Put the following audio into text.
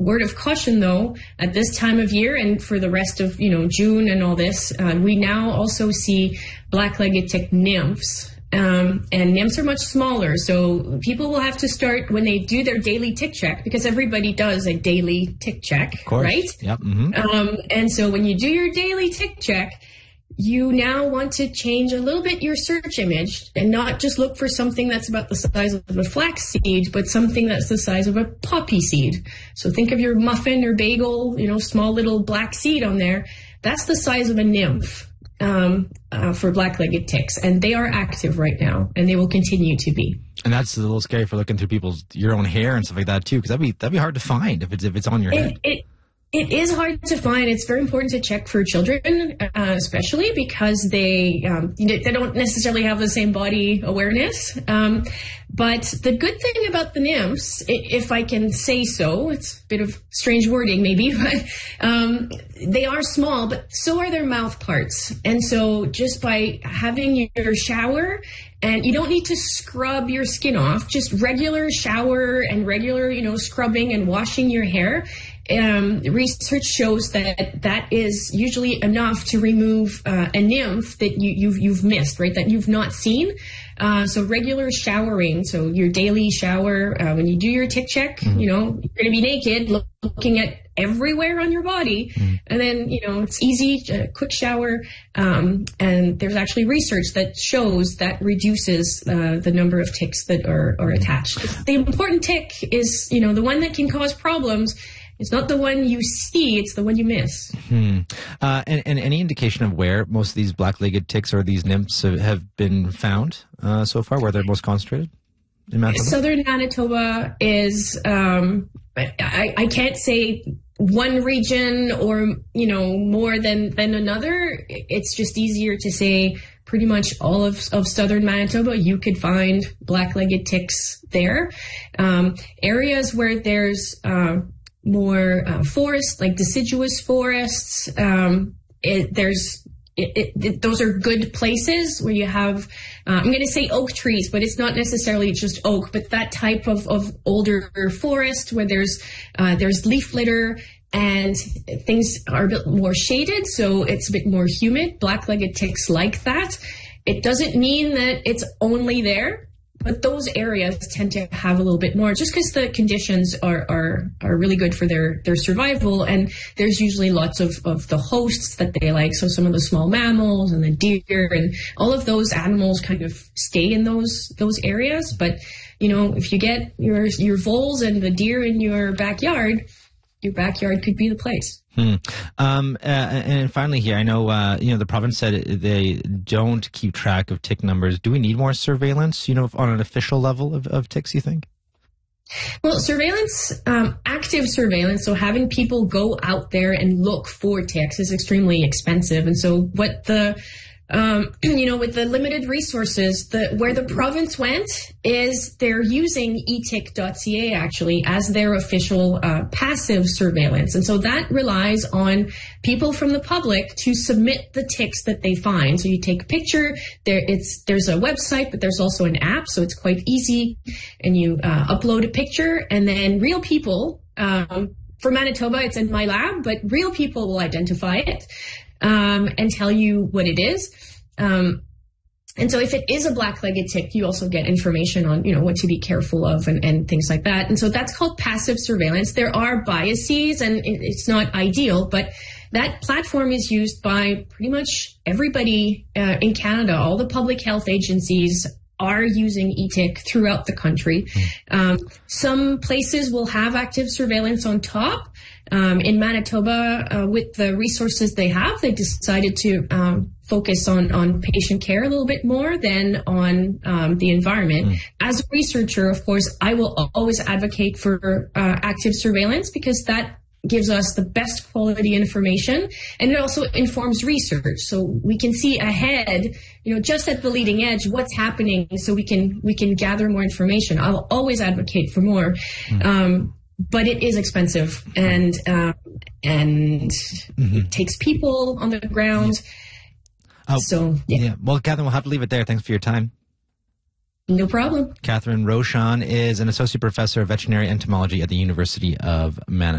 word of caution, though, at this time of year and for the rest of, June and all this, we now also see black-legged tick nymphs. And nymphs are much smaller, so people will have to start when they do their daily tick check, because everybody does a daily tick check, of course. Right? Yep. Mm-hmm. And so when you do your daily tick check, you now want to change a little bit your search image and not just look for something that's about the size of a flax seed, but something that's the size of a poppy seed. So think of your muffin or bagel, small little black seed on there. That's the size of a nymph. For black-legged ticks, and they are active right now, and they will continue to be. And that's a little scary for looking through your own hair and stuff like that too, because that'd be hard to find if it's on your head. It is hard to find. It's very important to check for children, especially because they don't necessarily have the same body awareness. But the good thing about the nymphs, if I can say so, it's a bit of strange wording maybe, but they are small, but so are their mouth parts. And so just by having your shower, and you don't need to scrub your skin off, just regular shower and regular, scrubbing and washing your hair. Research shows that is usually enough to remove a nymph that you've missed, right? That you've not seen. So regular showering, so your daily shower, when you do your tick check, mm-hmm. You're going to be naked, looking at everywhere on your body, mm-hmm. and then it's easy, quick shower, and there's actually research that shows that reduces the number of ticks that are attached. The important tick is the one that can cause problems. It's not the one you see, it's the one you miss. And any indication of where most of these black-legged ticks or these nymphs have been found so far, where they're most concentrated in Manitoba? Southern Manitoba is, I can't say one region or, more than another. It's just easier to say pretty much all of southern Manitoba, you could find black-legged ticks there. Areas where there's more forests, like deciduous forests. Those are good places where you have, I'm going to say oak trees, but it's not necessarily just oak, but that type of older forest where there's leaf litter and things are a bit more shaded, so it's a bit more humid. Black-legged ticks like that. It doesn't mean that it's only there, but those areas tend to have a little bit more, just because the conditions are really good for their survival, and there's usually lots of the hosts that they like. So some of the small mammals and the deer and all of those animals kind of stay in those areas. But if you get your voles and the deer in your backyard could be the place. And finally here, I know, the province said they don't keep track of tick numbers. Do we need more surveillance, on an official level of ticks, you think? Well, surveillance, active surveillance, so having people go out there and look for ticks is extremely expensive. And so what with the limited resources, where the province went is they're using etick.ca actually as their official passive surveillance. And so that relies on people from the public to submit the ticks that they find. So you take a picture, there's a website, but there's also an app, so it's quite easy. And you upload a picture, and then real people, for Manitoba, it's in my lab, but real people will identify it. And tell you what it is. And so if it is a black-legged tick, you also get information on, what to be careful of and things like that. And so that's called passive surveillance. There are biases, and it's not ideal, but that platform is used by pretty much everybody in Canada. All the public health agencies are using etick throughout the country. Some places will have active surveillance on top. In Manitoba, with the resources they have, they decided to focus on patient care a little bit more than on the environment. As a researcher, of course, I will always advocate for active surveillance, because that gives us the best quality information, and it also informs research, so we can see ahead, just at the leading edge, what's happening, so we can gather more information. I'll always advocate for more. But it is expensive, and it takes people on the ground. Well, Catherine, we'll have to leave it there. Thanks for your time. No problem. Catherine Rochon is an associate professor of veterinary entomology at the University of Manitoba.